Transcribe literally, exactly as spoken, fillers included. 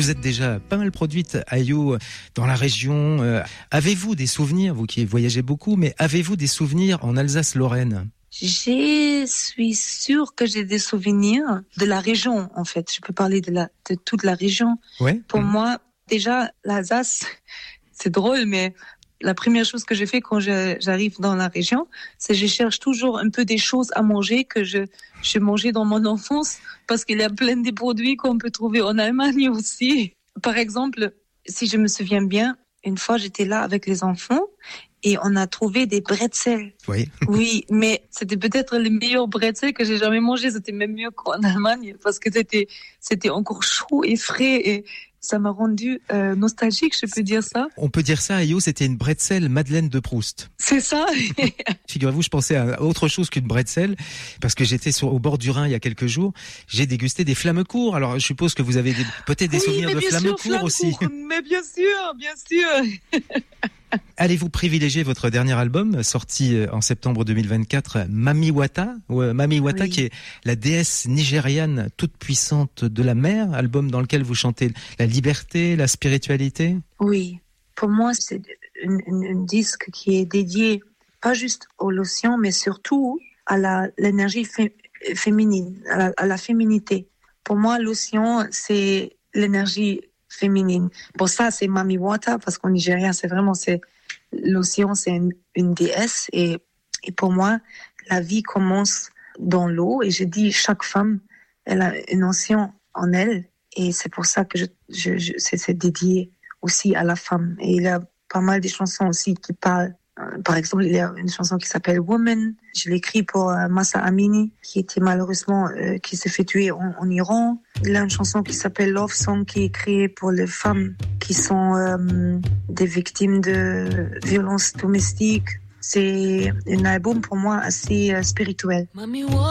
Vous êtes déjà pas mal produite, Ayo, dans la région. Euh, avez-vous des souvenirs, vous qui voyagez beaucoup, mais avez-vous des souvenirs en Alsace-Lorraine ? Je suis sûre que j'ai des souvenirs de la région, en fait. Je peux parler de, la, de toute la région. Ouais. Pour mmh. moi, déjà, l'Alsace, c'est drôle, mais la première chose que je fais quand je, j'arrive dans la région, c'est que je cherche toujours un peu des choses à manger que je, je mangeais dans mon enfance, parce qu'il y a plein de produits qu'on peut trouver en Allemagne aussi. Par exemple, si je me souviens bien, une fois j'étais là avec les enfants et on a trouvé des bretzels. Oui. Oui, mais c'était peut-être les meilleurs bretzels que j'ai jamais mangés. C'était même mieux qu'en Allemagne parce que c'était, c'était encore chaud et frais et ça m'a rendu euh, nostalgique, je peux dire ça. On peut dire ça, Ayo, c'était une bretzel Madeleine de Proust. C'est ça. Figurez-vous, je pensais à autre chose qu'une bretzel, parce que j'étais sur, au bord du Rhin il y a quelques jours. J'ai dégusté des flammecourt. Alors, je suppose que vous avez des, peut-être des oui, souvenirs de flammecourt aussi. Mais bien sûr, bien sûr. Allez-vous privilégier votre dernier album, sorti en septembre deux mille vingt-quatre, Mami Wata, ou Mami Wata, oui. qui est la déesse nigériane toute puissante de la mer, album dans lequel vous chantez la liberté, la spiritualité? Oui, pour moi, c'est un disque qui est dédié pas juste aux lotions, mais surtout à la, l'énergie fé, féminine, à la, à la féminité. Pour moi, l'océan, c'est l'énergie féminine. Bon, ça, c'est Mami Wata, parce qu'en Nigeria, c'est vraiment, c'est, l'océan, c'est une, une déesse. Et, et pour moi, la vie commence dans l'eau. Et je dis, chaque femme, elle a un océan en elle. Et c'est pour ça que je, je, je, c'est, c'est dédié aussi à la femme. Et il y a pas mal de chansons aussi qui parlent. Par exemple, il y a une chanson qui s'appelle Woman. Je l'ai écrite pour euh, Massa Amini, qui était malheureusement, euh, qui s'est fait tuer en, en Iran. Il y a une chanson qui s'appelle Love Song, qui est créée pour les femmes qui sont euh, des victimes de violences domestiques. C'est un album pour moi assez euh, spirituel. Mami,